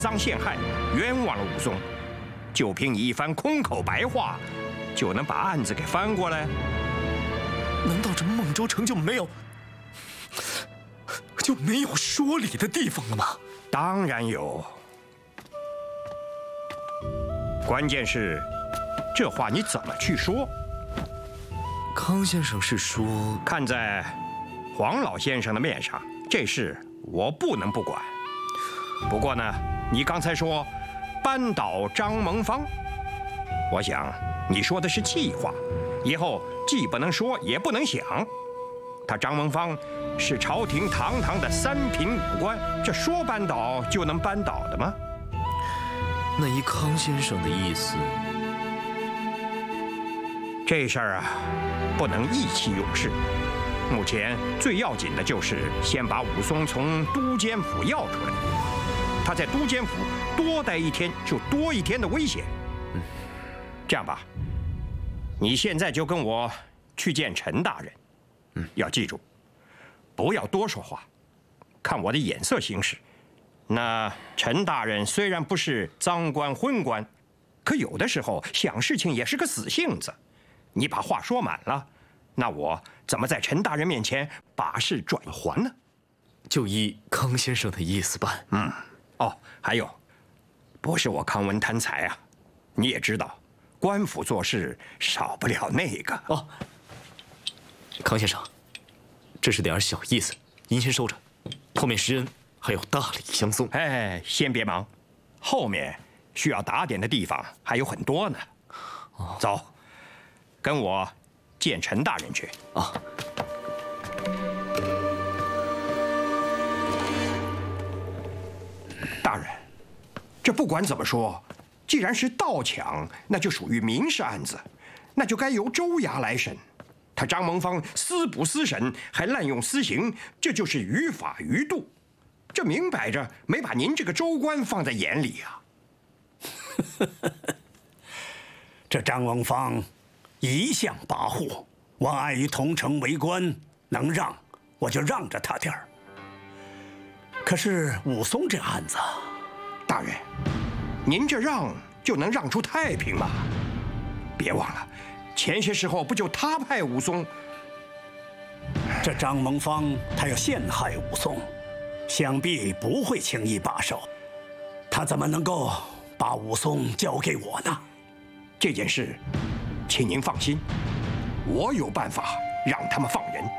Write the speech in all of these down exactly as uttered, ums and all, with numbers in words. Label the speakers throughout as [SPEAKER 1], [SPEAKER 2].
[SPEAKER 1] 赃陷害，冤枉了武松，就凭你一番空口白话，就能把案子给翻过来？
[SPEAKER 2] 难道这孟州城就没有就没有说理的地方了吗？
[SPEAKER 1] 当然有。关键是，这话你怎么去说？
[SPEAKER 2] 康先生是说，
[SPEAKER 1] 看在黄老先生的面上，这事我不能不管。不过呢，你刚才说扳倒张蒙方，我想你说的是气话，以后既不能说也不能想。他张蒙方是朝廷堂堂的三品武官，这说扳倒就能扳倒的吗？
[SPEAKER 2] 那依康先生的意思，
[SPEAKER 1] 这事儿啊，不能意气用事。目前最要紧的就是先把武松从都监府要出来。他在都监府多待一天，就多一天的危险。嗯，这样吧，你现在就跟我去见陈大人。嗯，要记住，不要多说话，看我的眼色行事。那陈大人虽然不是赃官昏官，可有的时候想事情也是个死性子。你把话说满了，那我怎么在陈大人面前把事转还呢？
[SPEAKER 2] 就依康先生的意思办。
[SPEAKER 1] 嗯。哦，还有，不是我康文贪财啊，你也知道，官府做事少不了那个。
[SPEAKER 2] 哦，康先生，这是点小意思，您先收着，后面施恩还有大礼相送。
[SPEAKER 1] 哎，先别忙，后面需要打点的地方还有很多呢。哦，走，跟我见陈大人去。
[SPEAKER 2] 啊。
[SPEAKER 1] 大人，这不管怎么说，既然是盗抢，那就属于民事案子，那就该由州衙来审。他张蒙方私捕私审，还滥用私刑，这就是于法于度。这明摆着没把您这个州官放在眼里啊！
[SPEAKER 3] 这张蒙方一向跋扈，我碍于同城为官，能让我就让着他点儿。可是武松这案子，
[SPEAKER 1] 大人，您这让就能让出太平吗？别忘了，前些时候不就他派武松？
[SPEAKER 3] 这张蒙方他要陷害武松，想必不会轻易罢手。他怎么能够把武松交给我呢？
[SPEAKER 1] 这件事，请您放心，我有办法让他们放人。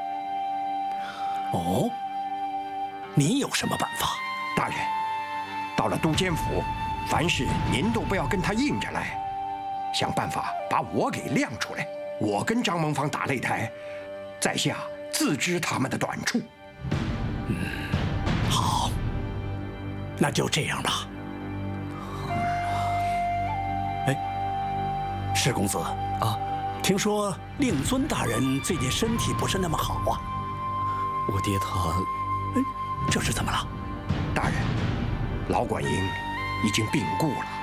[SPEAKER 3] 哦。你有什么办法？
[SPEAKER 1] 大人，到了都监府，凡事您都不要跟他硬着来，想办法把我给亮出来。我跟张蒙方打擂台，在下自知他们的短处。
[SPEAKER 3] 嗯，好，那就这样吧。哎，施公子啊，听说令尊大人最近身体不是那么好啊？
[SPEAKER 2] 我爹他……
[SPEAKER 3] 哎。这是怎么了？
[SPEAKER 1] 大人，老管营已经病故了。